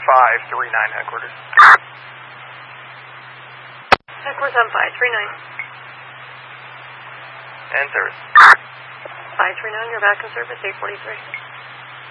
539 headquarters. Headquarters on 539. And service. 539, you're back in service, 843.